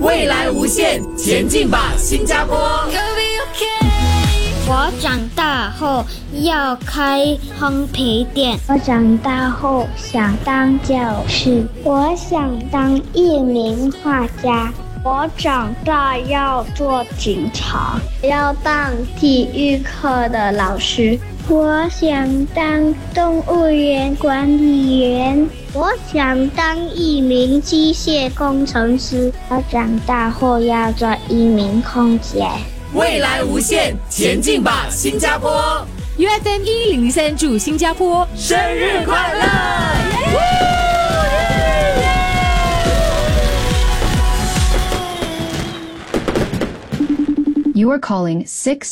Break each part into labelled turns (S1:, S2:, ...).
S1: 未来无限，前进吧，新加坡！
S2: 我长大后要开烘焙店。我长大后想当教师。我想当一名画家。我长大要做警察，要当体育课的老师。我想当动物园管理员。我想当一名机械工程师。我长大后要做一名空姐。
S1: 未来无限，前进吧，新加坡
S3: ！UFM 1003祝新加坡
S1: 生日快乐
S4: ！You are calling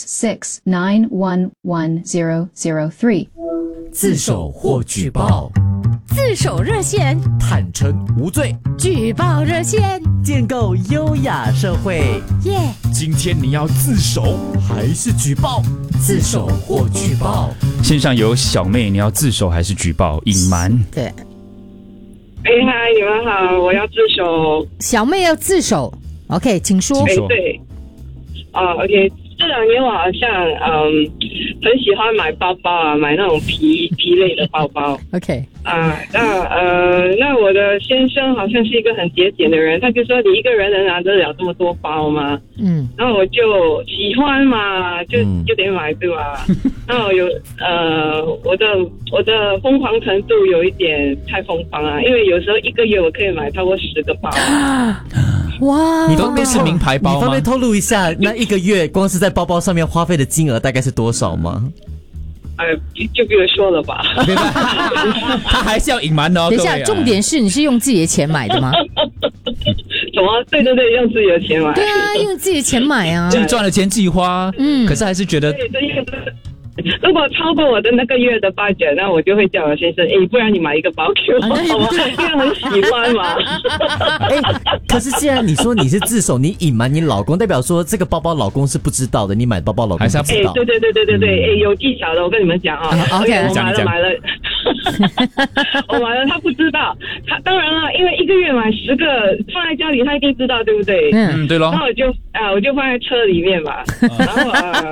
S4: 669110003.
S1: 自首或举报，
S3: 自首热线，
S5: 坦诚无罪，
S3: 举报热线，
S5: 建构优雅社会。
S3: 耶！
S5: 今天你要自首还是举报？
S1: 自首或举报。
S6: 线上有小妹，你要自首还是举报？隐瞒。
S3: 对。
S7: 嗨，你们好，我要自首。
S3: 小妹要自首 ，OK， 请说。
S7: 对。OK， 这2年我好像很喜欢买包包啊，买那种皮类的包包。
S3: OK。
S7: 那我的先生好像是一个很节俭的人，他就说你一个人能拿得了这么多包吗？然后我就喜欢嘛，就得买，对吧？然后我的疯狂程度有一点太疯狂啊，因为有时候1个月我可以买超过10个包。
S3: 哇，
S5: 你都是名牌包吗？你方便透露一下，那1个月光是在包包上面花费的金额大概是多少吗？
S7: 就不用说了吧。
S6: 他还是要隐瞒的哦。
S3: 等一下，重点是你是用自己的钱买的吗？
S7: 什么？对，用自己的钱买。
S3: 对啊，用自己的钱买啊。
S6: 就是赚了钱自己花。可是还是觉得。
S7: 如果超过我的那个月的budget，那我就会叫我先生，不然你买一个包给我好吗？因为很喜欢嘛。
S5: 可是既然你说你是自首，你隐瞒你老公，代表说这个包包老公是不知道的，你买包包老公不知道。
S7: 对，有技巧的，我跟你们讲啊。
S3: OK，
S7: 我买了，我买了，他不知道。他当然了，因为1个月买10个放在家里，他一定知道，对不对？
S6: 对咯。
S7: 然后我就放在车里面嘛，然后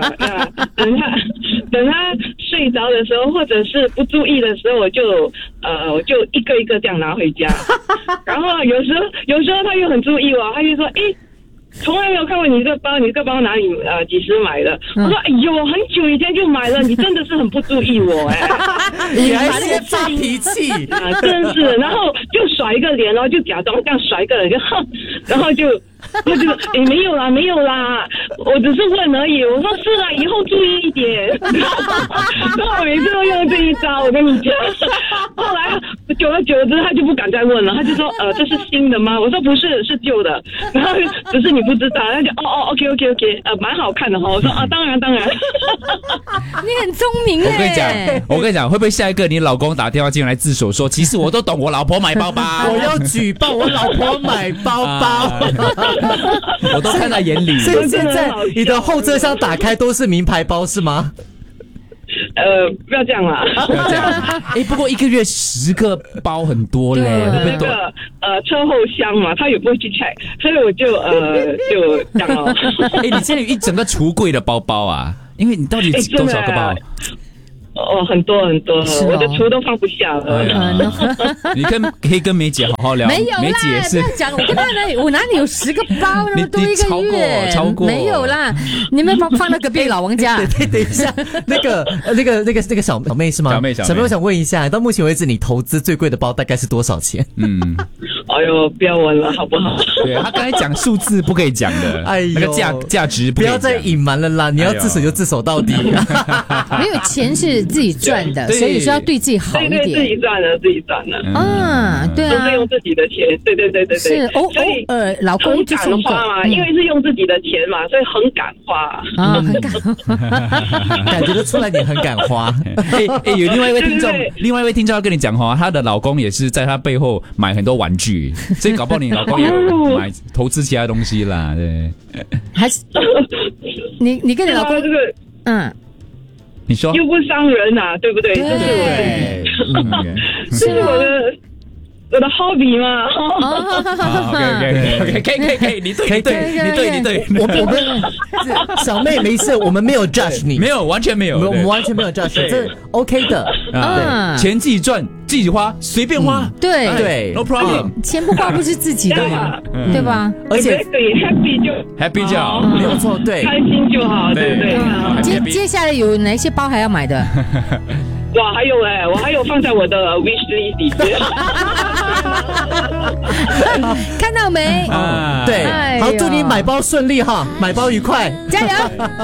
S7: 等他睡着的时候，或者是不注意的时候，我就一个一个这样拿回家。然后有时候他又很注意我，他就说：“从来没有看过你这个包哪里几时买的？”我说：“哎呦，很久以前就买了，你真的是很不注意我
S5: 你还先发脾气
S7: 真是。”然后就甩一个脸，然后就假装这样甩一个脸，然后就没有啦，我只是问而已。我说是啦，以后注意一点。然后我每次都用这一招，我跟你讲。后来久而久之，他就不敢再问了，他就说这是新的吗？我说不是，是旧的。然后只是你不知道，他就OK，蛮好看的哈。我说当然。
S3: 你很聪明耶。
S6: 我跟你讲，会不会下一个你老公打电话进来自首说，其实我都懂我老婆买包包，
S5: 我要举报我老婆买包包。
S6: 我都看在眼里。
S5: 所以现在你的后车厢打开都是名牌包是吗？
S7: 不要这样啦。
S6: 不要这样。不过1个月10个包很多嘞，会不会多？
S7: 车后箱嘛，他也不会去 check， 所以我就这样哦。
S6: 你现在有一整个橱柜的包包啊？因为你到底多少个包？
S7: 很多，我的橱都放不下了。
S6: 你可以跟梅姐好好聊。
S3: 没有啦，
S6: 梅姐也是。
S3: 不要讲，我哪里有10个包那么多1个月？
S6: 超过。
S3: 没有啦，你们放到隔壁老王家。
S5: 对，等一下，那个小妹是吗？小妹，我想问一下，到目前为止你投资最贵的包大概是多少钱？
S7: 哎呦，不要问了，好不好？
S6: 对，他刚才讲数字不可以讲的，那个价值
S5: 不要再隐瞒了啦！你要自首就自首到底。
S3: 没有，钱是自己赚的，所以说要对自己好一点。
S7: 对，自己赚的。
S3: 对啊，
S7: 都是用自己的钱。对。
S3: 是
S7: 所以
S3: 老公就
S7: 很敢花嘛，因为是用自己的钱嘛，所以很敢花。
S3: 很敢，
S5: 感觉得出来你很敢花。
S6: 有另外一位听众要跟你讲话，她的老公也是在她背后买很多玩具，所以搞不好你老公也有买投资其他东西啦，对。
S3: 还是你跟你老公
S7: 这个
S6: 你说
S7: 又不伤人啊，对不对？
S3: 对，
S7: 这是我的， 我的 hobby 嘛。
S6: OK，可以，你对，
S5: 我们小妹没事，我们没有 judge 你，
S6: 没有，完全没有，
S5: 我们完全没有 judge，这 OK 的。
S6: 钱自己赚，自己花，随便花，
S3: 对
S6: ，no problem，
S3: 钱不花不是自己的嘛，对吧？
S5: 而且
S7: 对 happy
S6: 就好，
S5: 没有错，对，
S7: 开心就好，对不对？
S3: 接下来有哪些包还要买的？
S7: 哇，还有我还有放在我的 wish list 里面。
S3: 看到没？
S5: 对，好，祝你买包顺利哈，买包愉快，
S3: 加油！